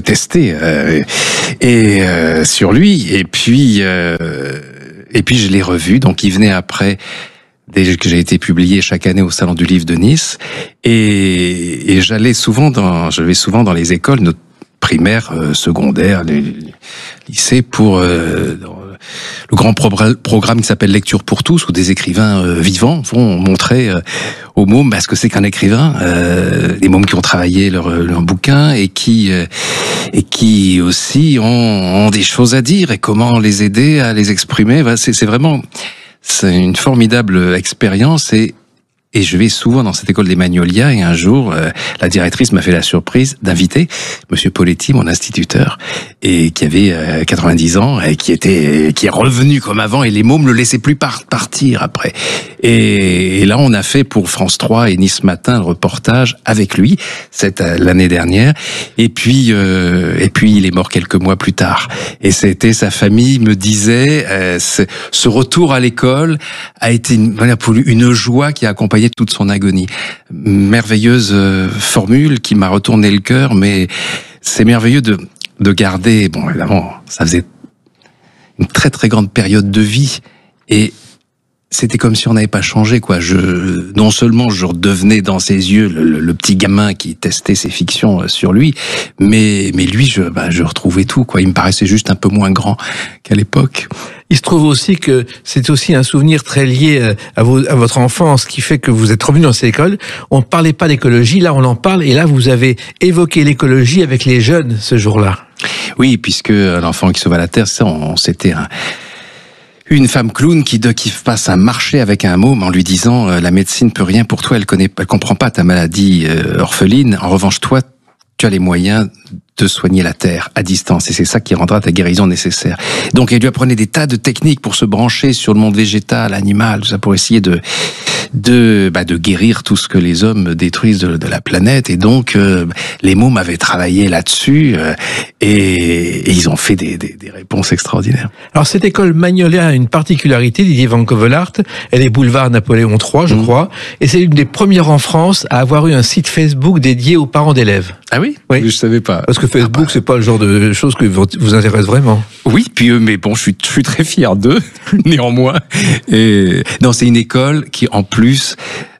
testé sur lui. Et puis je l'ai revu. Donc il venait après, dès que j'ai été publié chaque année au Salon du Livre de Nice, et je vais souvent dans les écoles primaires, secondaires, les lycées pour le grand programme qui s'appelle Lecture pour tous, où des écrivains vivants vont montrer aux mômes ce que c'est qu'un écrivain, les mômes qui ont travaillé leur bouquin et qui aussi ont des choses à dire et comment les aider à les exprimer. C'est une formidable expérience et je vais souvent dans cette école des Magnolias, et un jour, la directrice m'a fait la surprise d'inviter Monsieur Poletti, mon instituteur, et qui avait 90 ans, et qui est revenu comme avant, et les mômes le laissaient plus partir après. Et là, on a fait pour France 3 et Nice Matin le reportage avec lui, l'année dernière, et puis il est mort quelques mois plus tard. Et sa famille me disait, ce retour à l'école a été une joie qui a accompagné toute son agonie. Merveilleuse formule qui m'a retourné le cœur, mais c'est merveilleux de garder, bon évidemment, ça faisait une très très grande période de vie, et c'était comme si on n'avait pas changé, quoi. Non seulement je redevenais dans ses yeux le petit gamin qui testait ses fictions sur lui, mais lui, je retrouvais tout, quoi. Il me paraissait juste un peu moins grand qu'à l'époque. Il se trouve aussi que c'est aussi un souvenir très lié à votre enfance, qui fait que vous êtes revenu dans cette école. On ne parlait pas d'écologie, là on en parle, et là vous avez évoqué l'écologie avec les jeunes ce jour-là. Oui, puisque l'enfant qui sauva la Terre, c'était une femme clown qui passe un marché avec un môme en lui disant la médecine peut rien pour toi, elle comprend pas ta maladie orpheline. En revanche, toi, tu as les moyens de soigner la Terre à distance, et c'est ça qui rendra ta guérison nécessaire. Donc, elle lui apprenait des tas de techniques pour se brancher sur le monde végétal, animal, tout ça, pour essayer de guérir tout ce que les hommes détruisent de la planète. Et donc, les mômes avaient travaillé là-dessus, et ils ont fait des réponses extraordinaires. Alors, cette école Magnolia a une particularité, Didier Van Covelaert. Elle est boulevard Napoléon III, je crois, et c'est une des premières en France à avoir eu un site Facebook dédié aux parents d'élèves. Ah oui? Oui. Je savais pas. Parce que Facebook, c'est pas le genre de choses qui vous intéresse vraiment. Oui, puis mais bon, je suis très fier d'eux, néanmoins. Et non, c'est une école qui, en plus,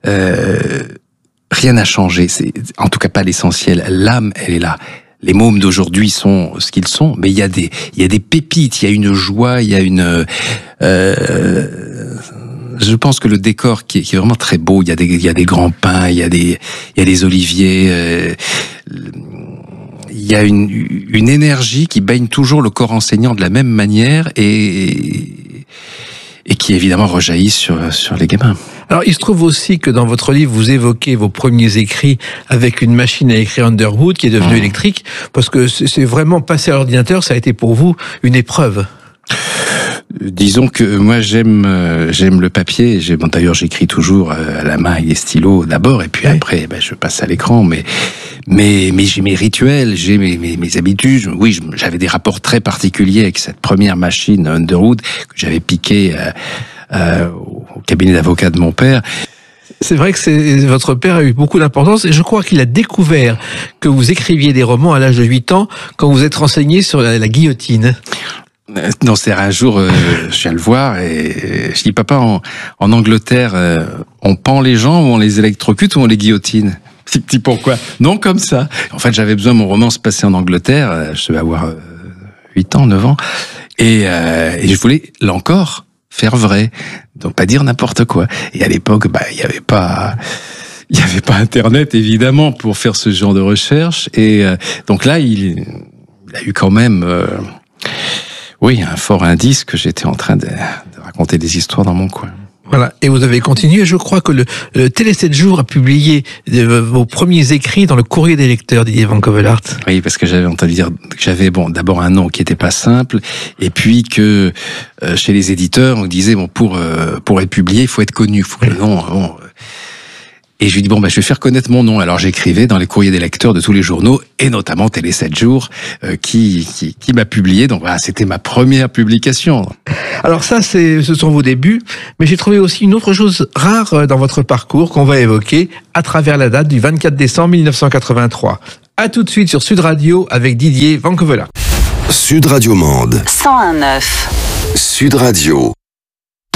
rien n'a changé. C'est en tout cas pas l'essentiel. L'âme, elle est là. Les mômes d'aujourd'hui sont ce qu'ils sont, mais il y a des pépites, il y a une joie, il y a une. Je pense que le décor qui est vraiment très beau. Il y a des grands pins, il y a des oliviers. Il y a une énergie qui baigne toujours le corps enseignant de la même manière et qui évidemment rejaillit sur les gamins. Alors, il se trouve aussi que dans votre livre, vous évoquez vos premiers écrits avec une machine à écrire Underwood qui est devenue électrique, parce que c'est vraiment passer à l'ordinateur, ça a été pour vous une épreuve. Disons que moi j'aime le papier. D'ailleurs j'écris toujours à la main avec des stylos d'abord, et puis après je passe à l'écran. Mais j'ai mes rituels, j'ai mes habitudes. Oui, j'avais des rapports très particuliers avec cette première machine Underwood que j'avais piquée au cabinet d'avocat de mon père. C'est vrai que votre père a eu beaucoup d'importance, et je crois qu'il a découvert que vous écriviez des romans à l'âge de 8 ans quand vous êtes renseigné sur la guillotine. Non, c'est un jour, je viens le voir et je dis, papa, en Angleterre, on pend les gens ou on les électrocute ou on les guillotine? Petit pourquoi? Non, comme ça. En fait, j'avais besoin, mon roman se passait en Angleterre, je devais avoir 8 ans, 9 ans, et je voulais, là encore, faire vrai. Donc, pas dire n'importe quoi. Et à l'époque, il n'y avait pas Internet, évidemment, pour faire ce genre de recherche. Et donc là, il a eu quand même... Oui, un fort indice que j'étais en train de raconter des histoires dans mon coin. Voilà, et vous avez continué. Je crois que le Télé 7 jours a publié vos premiers écrits dans le Courrier des lecteurs, Didier Van Covelaert. Oui, parce que j'avais entendu dire que j'avais d'abord un nom qui était pas simple, et puis que chez les éditeurs on disait pour être publié il faut être connu, faut que le nom. Et je lui dis, je vais faire connaître mon nom. Alors j'écrivais dans les courriers des lecteurs de tous les journaux, et notamment Télé 7 jours, qui m'a publié. Donc voilà, c'était ma première publication. Alors ça, ce sont vos débuts, mais j'ai trouvé aussi une autre chose rare dans votre parcours qu'on va évoquer à travers la date du 24 décembre 1983. À tout de suite sur Sud Radio avec Didier Vancovela. Sud Radio Mende. 101.9. Sud Radio.